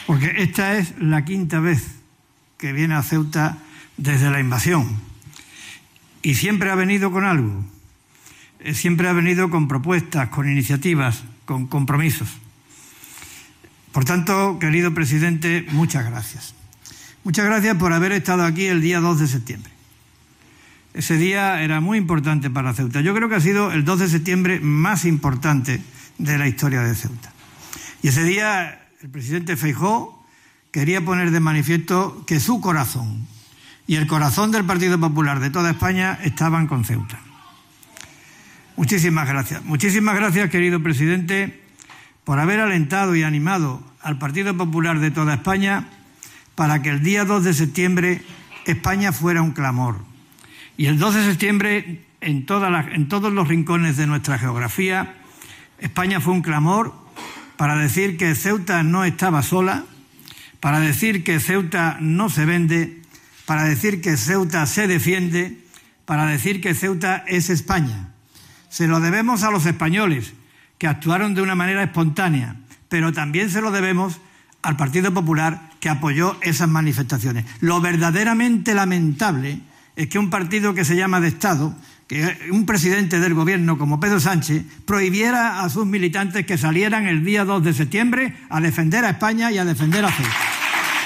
porque esta es la quinta vez que viene a Ceuta desde la invasión y siempre ha venido con algo, siempre ha venido con propuestas, con iniciativas, con compromisos. Por tanto, querido presidente, muchas gracias. Muchas gracias por haber estado aquí el día 2 de septiembre. Ese día era muy importante para Ceuta. Yo creo que ha sido el 2 de septiembre más importante de la historia de Ceuta. Y ese día el presidente Feijóo quería poner de manifiesto que su corazón y el corazón del Partido Popular de toda España estaban con Ceuta. Muchísimas gracias. Muchísimas gracias, querido presidente, por haber alentado y animado al Partido Popular de toda España para que el día 2 de septiembre España fuera un clamor. Y el 2 de septiembre, en todos los rincones de nuestra geografía, España fue un clamor para decir que Ceuta no estaba sola, para decir que Ceuta no se vende, para decir que Ceuta se defiende, para decir que Ceuta es España. Se lo debemos a los españoles, que actuaron de una manera espontánea, pero también se lo debemos al Partido Popular, que apoyó esas manifestaciones. Lo verdaderamente lamentable es que un partido que se llama de Estado, que un presidente del gobierno como Pedro Sánchez, prohibiera a sus militantes que salieran el día 2 de septiembre a defender a España y a defender a Ceuta.